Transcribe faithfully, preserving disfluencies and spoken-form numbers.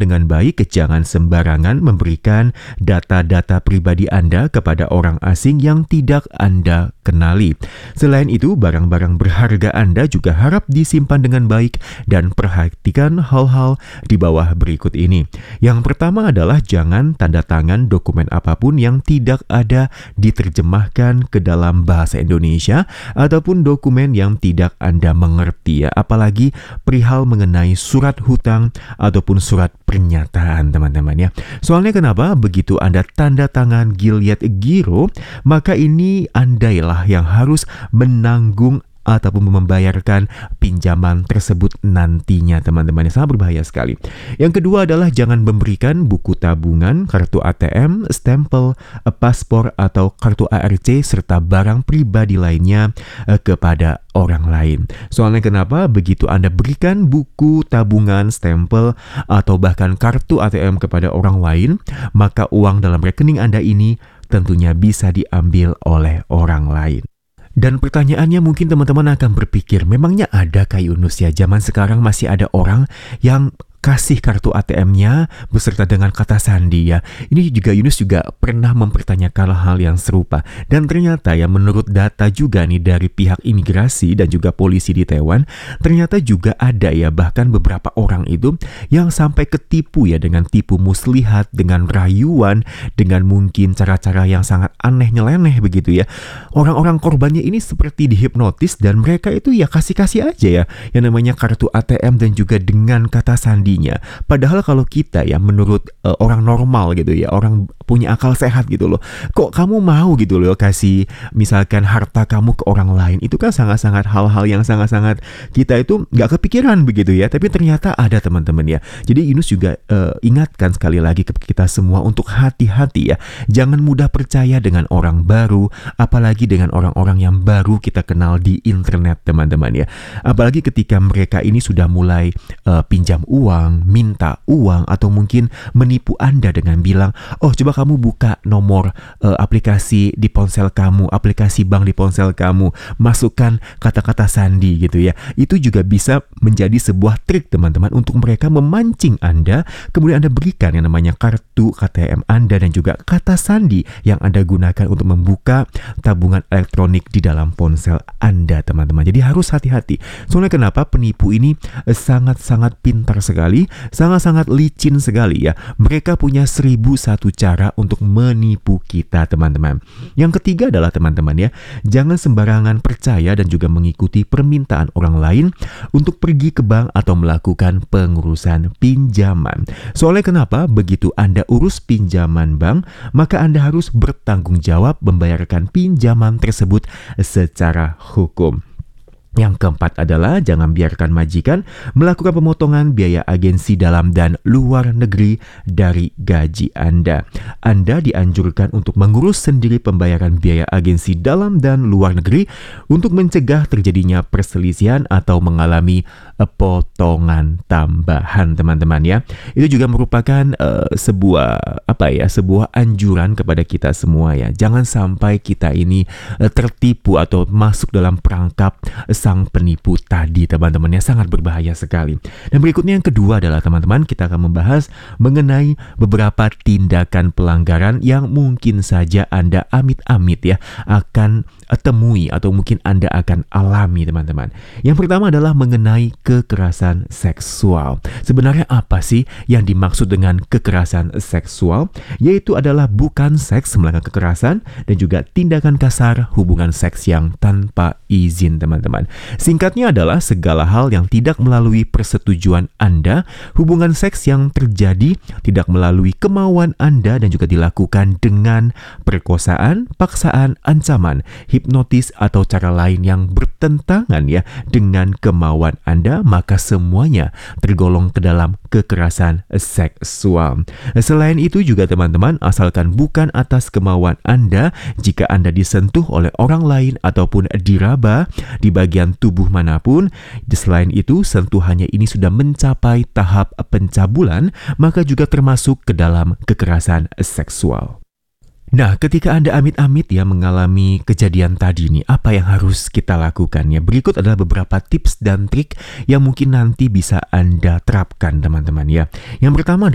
dengan baik, jangan sembarangan memberikan data-data pribadi Anda kepada orang asing yang tidak Anda kenali. Selain itu, barang-barang berharga Anda juga harap disimpan dengan baik dan perhatikan hal-hal di bawah berikut ini. Yang pertama adalah jangan tanda tangan dokumen apapun yang tidak ada diterjemahkan ke dalam bahasa Indonesia ataupun dokumen yang tidak Anda mengerti ya, apalagi perihal mengenai surat hutang ataupun surat pernyataan teman-teman ya. Soalnya kenapa? Begitu Anda tanda tangan Gilead Giro, maka ini Andailah yang harus menanggung ataupun membayarkan pinjaman tersebut nantinya teman-teman. Sangat berbahaya sekali. Yang kedua adalah jangan memberikan buku tabungan, kartu A T M, stempel, paspor atau kartu A R C serta barang pribadi lainnya eh, kepada orang lain. Soalnya kenapa? Begitu Anda berikan buku tabungan, stempel atau bahkan kartu A T M kepada orang lain, maka uang dalam rekening Anda ini tentunya bisa diambil oleh orang lain. Dan pertanyaannya mungkin teman-teman akan berpikir, memangnya ada Kak Yunus ya, zaman sekarang masih ada orang yang kasih kartu A T M-nya beserta dengan kata sandi ya. Ini juga Yunus juga pernah mempertanyakan hal yang serupa. Dan ternyata ya, menurut data juga nih dari pihak imigrasi dan juga polisi di Taiwan, ternyata juga ada ya bahkan beberapa orang itu yang sampai ketipu ya dengan tipu muslihat, dengan rayuan, dengan mungkin cara-cara yang sangat aneh nyeleneh begitu ya. Orang-orang korbannya ini seperti dihipnotis dan mereka itu ya kasih-kasih aja ya yang namanya kartu A T M dan juga dengan kata sandi. Padahal kalau kita ya menurut uh, orang normal gitu ya, orang punya akal sehat gitu loh, kok kamu mau gitu loh kasih misalkan harta kamu ke orang lain, itu kan sangat-sangat hal-hal yang sangat-sangat kita itu nggak kepikiran begitu ya, tapi ternyata ada teman-teman ya. Jadi Yunus juga uh, ingatkan sekali lagi ke kita semua untuk hati-hati ya, jangan mudah percaya dengan orang baru, apalagi dengan orang-orang yang baru kita kenal di internet teman-teman ya. Apalagi ketika mereka ini sudah mulai uh, pinjam uang, minta uang, atau mungkin menipu Anda dengan bilang, oh coba kamu buka nomor uh, aplikasi di ponsel kamu, aplikasi bank di ponsel kamu, masukkan kata-kata sandi gitu ya. Itu juga bisa menjadi sebuah trik teman-teman untuk mereka memancing Anda, kemudian Anda berikan yang namanya kartu A T M Anda dan juga kata sandi yang Anda gunakan untuk membuka tabungan elektronik di dalam ponsel Anda teman-teman. Jadi harus hati-hati. Soalnya kenapa? Penipu ini sangat-sangat pintar sekali, sangat-sangat licin sekali ya. Mereka punya seribu satu cara untuk menipu kita teman-teman. Yang ketiga adalah teman-teman ya, jangan sembarangan percaya dan juga mengikuti permintaan orang lain untuk pergi ke bank atau melakukan pengurusan pinjaman. Soalnya kenapa? Begitu Anda urus pinjaman bank, maka Anda harus bertanggung jawab membayarkan pinjaman tersebut secara hukum. Yang keempat adalah jangan biarkan majikan melakukan pemotongan biaya agensi dalam dan luar negeri dari gaji Anda. Anda dianjurkan untuk mengurus sendiri pembayaran biaya agensi dalam dan luar negeri untuk mencegah terjadinya perselisihan atau mengalami uh, potongan tambahan teman-teman ya. Itu juga merupakan uh, sebuah apa ya, sebuah anjuran kepada kita semua ya. Jangan sampai kita ini uh, tertipu atau masuk dalam perangkap uh, sang penipu tadi teman-teman ya, sangat berbahaya sekali. Dan berikutnya yang kedua adalah teman-teman, kita akan membahas mengenai beberapa tindakan pelanggaran yang mungkin saja Anda amit-amit ya akan temui atau mungkin Anda akan alami teman-teman. Yang pertama adalah mengenai kekerasan seksual. Sebenarnya apa sih yang dimaksud dengan kekerasan seksual? Yaitu adalah bukan seks melainkan kekerasan dan juga tindakan kasar hubungan seks yang tanpa izin teman-teman. Singkatnya adalah segala hal yang tidak melalui persetujuan Anda, hubungan seks yang terjadi tidak melalui kemauan Anda dan juga dilakukan dengan perkosaan, paksaan, ancaman, hipnotis atau cara lain yang bertentangan ya dengan kemauan Anda, maka semuanya tergolong ke dalam kekerasan seksual. Selain itu juga teman-teman, asalkan bukan atas kemauan Anda, jika Anda disentuh oleh orang lain ataupun diraba di bagian tubuh manapun, selain itu sentuhannya ini sudah mencapai tahap pencabulan, maka juga termasuk ke dalam kekerasan seksual. Nah, ketika Anda amit-amit ya mengalami kejadian tadi nih, apa yang harus kita lakukan ya? Berikut adalah beberapa tips dan trik yang mungkin nanti bisa Anda terapkan teman-teman ya. Yang pertama